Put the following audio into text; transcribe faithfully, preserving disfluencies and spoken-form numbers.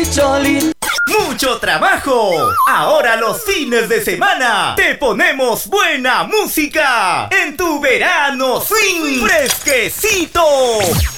choli. ¡Mucho trabajo! Ahora los fines de semana te ponemos buena música en tu verano swing fresquecito.